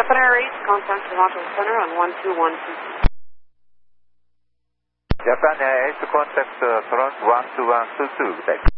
Japan Air 8, contact Toronto Center on 12122. Japan Air 8, contact Toronto 12122. Thanks.